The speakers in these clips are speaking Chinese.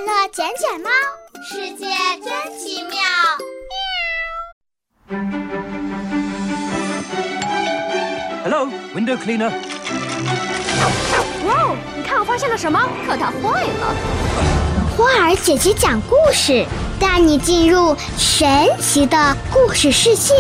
乐捡捡猫，世界真奇妙。 Hello, window cleaner. 哇哦，你看我发现了什么？可它坏了。 花儿姐姐讲故事，带你进入神奇的故事世界。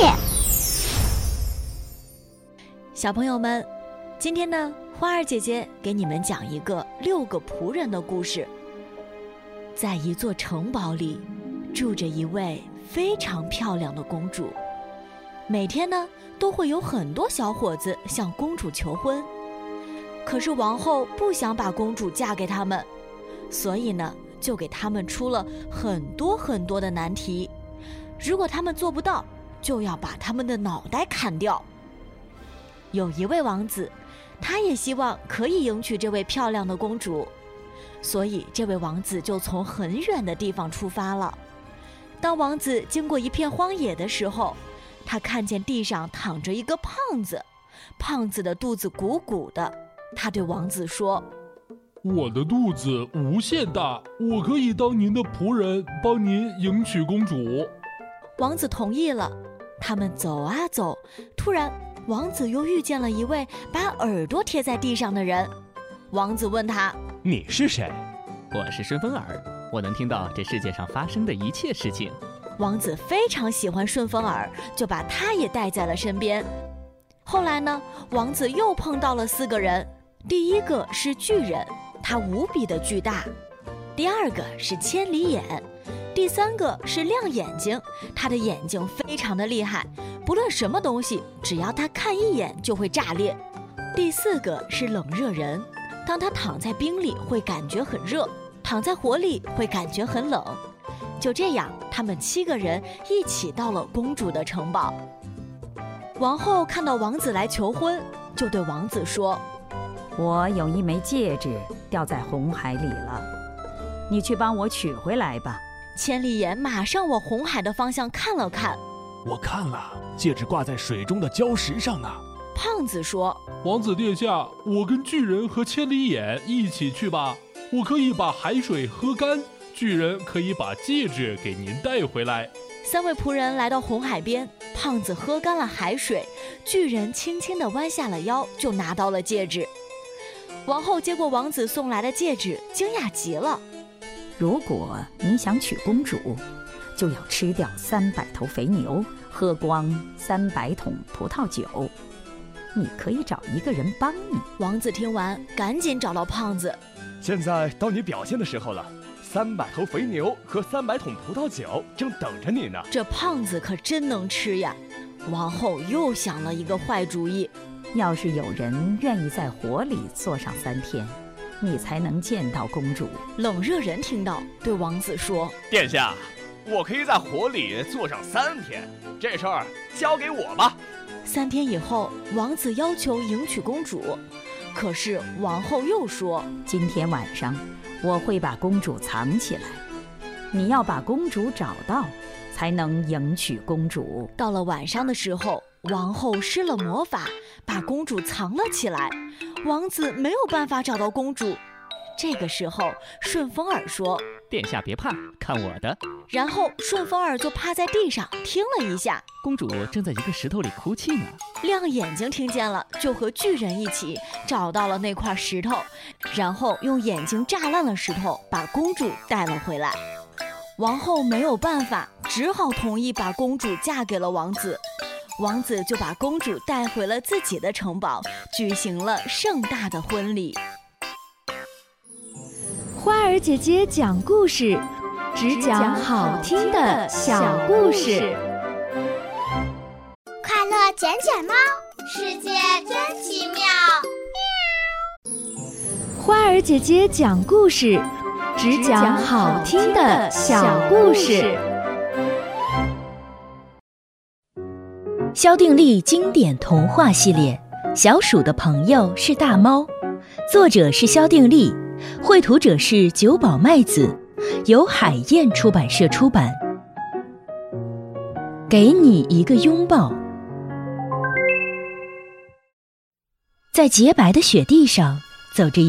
小朋友们，今天呢，花儿姐姐给你们讲一个6个仆人的故事。在一座城堡里，住着一位非常漂亮的公主。每天呢，都会有很多小伙子向公主求婚。可是王后不想把公主嫁给他们，所以呢，就给他们出了很多的难题。如果他们做不到，就要把他们的脑袋砍掉。有一位王子，他也希望可以迎娶这位漂亮的公主，所以这位王子就从很远的地方出发了。当王子经过一片荒野的时候，他看见地上躺着一个胖子，胖子的肚子鼓鼓的。他对王子说： 我的肚子无限大，我可以当您的仆人，帮您迎娶公主。 王子同意了。他们走啊走，突然王子又遇见了一位把耳朵贴在地上的人。王子问他： 你是谁？我是顺风耳，我能听到这世界上发生的一切事情。 王子非常喜欢顺风耳，就把他也带在了身边。后来呢，王子又碰到了4个人。第一个是巨人，他无比的巨大；第二个是千里眼；第三个是亮眼睛，他的眼睛非常的厉害，不论什么东西，只要他看一眼就会炸裂；第4个是冷热人，当他躺在冰里会感觉很热，躺在火里会感觉很冷。就这样，他们7个人一起到了公主的城堡。王后看到王子来求婚，就对王子说： 我有一枚戒指掉在红海里了，你去帮我取回来吧。 千里眼马上往红海的方向看了看， 我看了，戒指挂在水中的礁石上呢。 胖子说： 王子殿下，我跟巨人和千里眼一起去吧，我可以把海水喝干，巨人可以把戒指给您带回来。 3位仆人来到红海边，胖子喝干了海水，巨人轻轻地弯下了腰，就拿到了戒指。王后接过王子送来的戒指，惊讶极了。 如果你想娶公主，就要吃掉300头肥牛，喝光300桶葡萄酒。你可以找一个人帮你。 王子听完，赶紧找到胖子。 现在到你表现的时候了，300头肥牛和300桶葡萄酒正等着你呢。 这胖子可真能吃呀！王后又想了一个坏主意。 要是有人愿意在火里坐上3天，你才能见到公主。 冷热人听到，对王子说： 殿下，我可以在火里坐上3天，这事儿交给我吧。 3天以后，王子要求迎娶公主，可是王后又说： 今天晚上我会把公主藏起来，你要把公主找到，才能迎娶公主。 到了晚上的时候，王后施了魔法，把公主藏了起来。王子没有办法找到公主。这个时候，顺风耳说： 殿下别怕，看我的。 然后顺风耳就趴在地上听了一下， 公主正在一个石头里哭泣呢。 亮眼睛听见了，就和巨人一起找到了那块石头，然后用眼睛炸烂了石头，把公主带了回来。王后没有办法，只好同意把公主嫁给了王子。王子就把公主带回了自己的城堡，举行了盛大的婚礼。 花儿姐姐讲故事，只讲好听的小故事。 快乐捡捡猫，世界真奇妙。 花儿姐姐讲故事，只讲好听的小故事。 萧定力经典童话系列《小鼠的朋友是大猫》，作者是萧定力，绘图者是久保麦子，由海燕出版社出版。给你一个拥抱。在洁白的雪地上走着